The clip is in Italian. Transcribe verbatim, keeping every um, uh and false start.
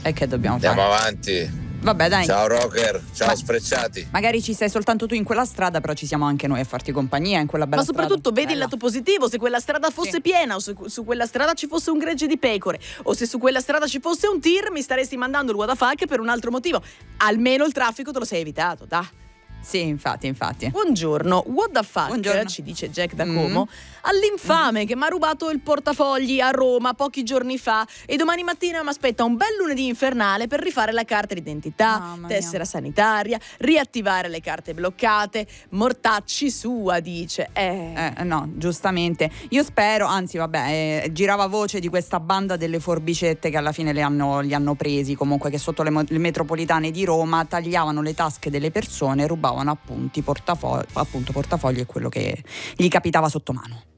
E che dobbiamo Andiamo fare? avanti. Vabbè, dai. Ciao rocker, ciao Ma- sprezzati. Magari ci sei soltanto tu in quella strada, però ci siamo anche noi a farti compagnia in quella bella Ma soprattutto strada. vedi il Bella. lato positivo, se quella strada fosse Sì. piena o se su quella strada ci fosse un gregge di pecore o se su quella strada ci fosse un tir, mi staresti mandando il what the fuck per un altro motivo. Almeno il traffico te lo sei evitato, dai. Sì, infatti, infatti. Buongiorno, what the fuck, Buongiorno. ci dice Jack da Mm. Como, all'infame che mi ha rubato il portafogli a Roma pochi giorni fa e domani mattina mi aspetta un bel lunedì infernale per rifare la carta d'identità, Mamma tessera sanitaria, riattivare le carte bloccate, mortacci sua, dice. Eh... Eh, no, giustamente. Io spero, anzi vabbè, eh, girava voce di questa banda delle forbicette che alla fine le hanno, li hanno presi, comunque, che sotto le, mo- le metropolitane di Roma tagliavano le tasche delle persone e rubavano appunti, portafogli, appunto portafogli e quello che gli capitava sotto mano.